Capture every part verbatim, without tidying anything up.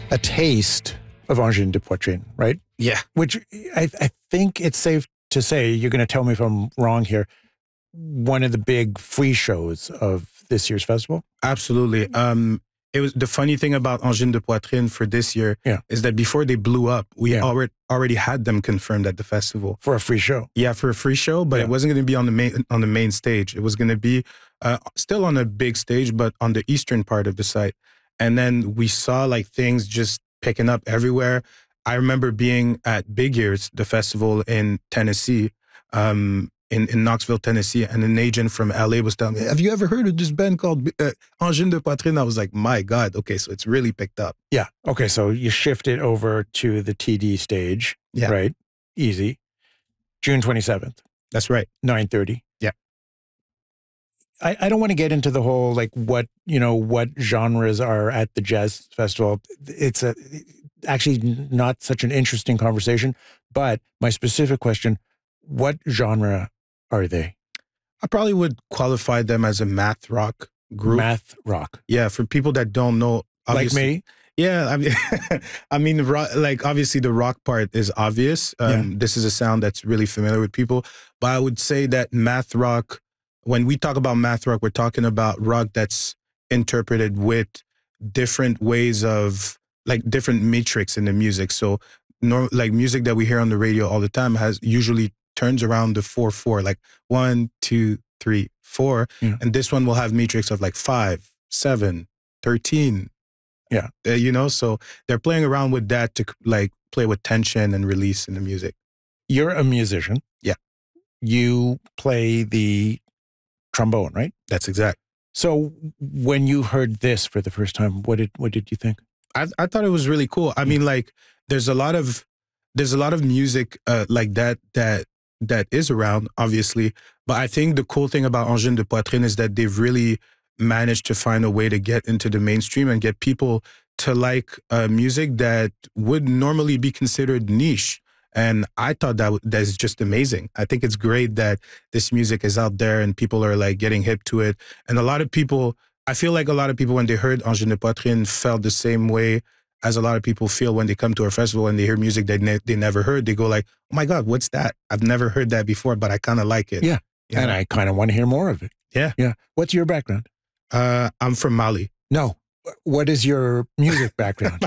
a taste of Angine de Poitrine, right? Yeah. Which I, I think it's safe to say, you're going to tell me if I'm wrong here, one of the big free shows of this year's festival? Absolutely. Um, it was the funny thing about Angine de Poitrine for this year yeah. is that before they blew up, we yeah. already already had them confirmed at the festival for a free show. Yeah, for a free show, but yeah. it wasn't going to be on the main on the main stage. It was going to be uh, still on a big stage, but on the eastern part of the site. And then we saw like things just picking up everywhere. I remember being at Big Ears, the festival in Tennessee, um, in, in Knoxville, Tennessee, and an agent from L A was telling me, have you ever heard of this band called uh, Angine de Poitrine? I was like, my God, okay, so it's really picked up. Yeah, okay, so you shifted over to the T D stage, yeah. right? Easy. June twenty-seventh. That's right. nine thirty. Yeah. I, I don't want to get into the whole, like, what, you know, what genres are at the jazz festival. It's a... actually not such an interesting conversation, but my specific question, what genre are they? I probably would qualify them as a math rock group. Math rock. Yeah, for people that don't know. Like me? Yeah, I mean, I mean, like, obviously the rock part is obvious. Um, yeah. This is a sound that's really familiar with people. But I would say that math rock, when we talk about math rock, we're talking about rock that's interpreted with different ways of, like different metrics in the music. So nor, like music that we hear on the radio all the time has usually turns around the four, four, like one, two, three, four. Yeah. And this one will have metrics of like five, seven, thirteen. Yeah. Uh, you know, so they're playing around with that to like play with tension and release in the music. You're a musician. Yeah. You play the trombone, right? That's exact. So when you heard this for the first time, what did, what did you think? I, I thought it was really cool. I mean, like, there's a lot of there's a lot of music uh, like that that that is around, obviously. But I think the cool thing about Angine de Poitrine is that they've really managed to find a way to get into the mainstream and get people to like uh, music that would normally be considered niche. And I thought that that's just amazing. I think it's great that this music is out there and people are like getting hip to it. And a lot of people. I feel like a lot of people, when they heard Angine de Poitrine, felt the same way as a lot of people feel when they come to our festival and they hear music they ne they never heard. They go like, oh my God, what's that? I've never heard that before, but I kind of like it. Yeah, you and know? I kind of want to hear more of it. Yeah. Yeah. What's your background? Uh, I'm from Mali. No. What is your music background?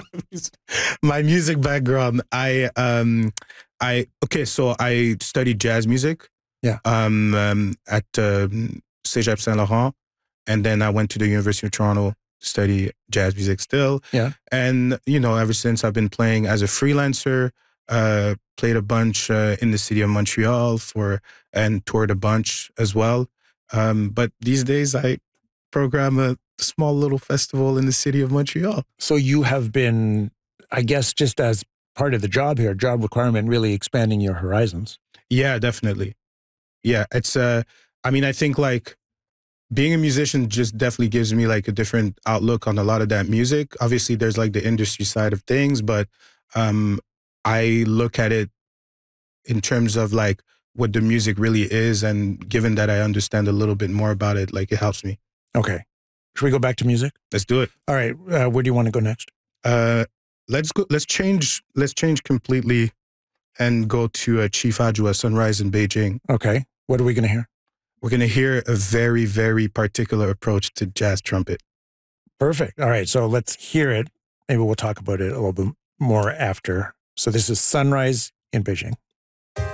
My music background, I, um, I, okay, so I studied jazz music. Yeah. Um, um, at uh, Cégep Saint Laurent. And then I went to the University of Toronto to study jazz music still. Yeah. And, you know, ever since I've been playing as a freelancer, uh, played a bunch uh, in the city of Montreal for, and toured a bunch as well. Um, but these days I program a small little festival in the city of Montreal. So you have been, I guess, just as part of the job here, job requirement, really expanding your horizons. Yeah, definitely. Yeah, it's, uh, I mean, I think like, being a musician just definitely gives me like a different outlook on a lot of that music. Obviously, there's like the industry side of things, but um, I look at it in terms of like what the music really is. And given that I understand a little bit more about it, like it helps me. Okay. Should we go back to music? Let's do it. All right. Uh, where do you want to go next? Uh, let's go. Let's change. Let's change completely and go to uh, Chief Adjoa, Sunrise in Beijing. Okay. What are we going to hear? We're going to hear a very, very particular approach to jazz trumpet. Perfect. All right. So let's hear it. Maybe we'll talk about it a little bit more after. So this is Sunrise in Beijing.